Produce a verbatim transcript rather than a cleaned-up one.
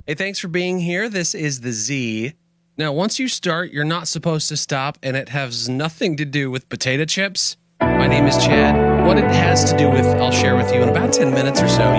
Hey, thanks for being here. This is the Z. Now, once you start, you're not supposed to stop, and it has nothing to do with potato chips. My name is Chad. What it has to do with, I'll share with you in about ten minutes or so.